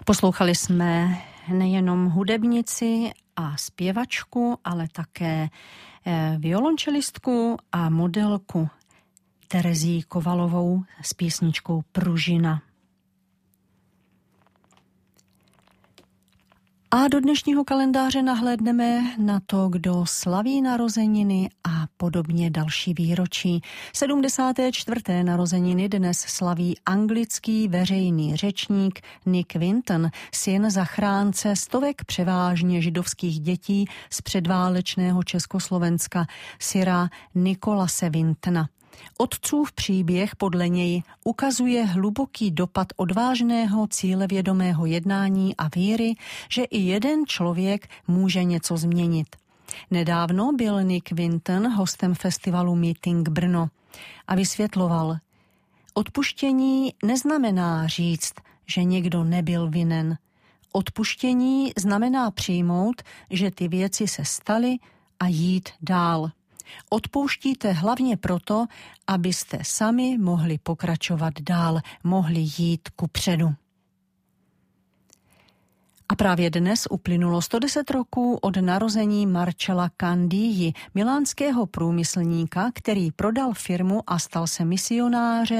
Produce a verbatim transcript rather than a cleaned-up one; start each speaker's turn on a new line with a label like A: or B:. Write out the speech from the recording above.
A: Poslouchali jsme nejenom hudebnici a zpěvačku, ale také violončelistku a modelku Terezii Kovalovou s písničkou Pružina. A do dnešního kalendáře nahlédneme na to, kdo slaví narozeniny a podobně další výročí. sedmdesáté čtvrté narozeniny dnes slaví anglický veřejný řečník Nick Winton, syn zachránce stovek převážně židovských dětí z předválečného Československa, syra Nikolase Wintona. Otcův příběh podle něj ukazuje hluboký dopad odvážného cílevědomého jednání a víry, že i jeden člověk může něco změnit. Nedávno byl Nick Winton hostem festivalu Meeting Brno a vysvětloval: odpuštění neznamená říct, že někdo nebyl vinen. Odpuštění znamená přijmout, že ty věci se staly a jít dál. Odpouštíte hlavně proto, abyste sami mohli pokračovat dál, mohli jít kupředu. A právě dnes uplynulo sto deset roků od narození Marcella Candii, milánského průmyslníka, který prodal firmu a stal se misionářem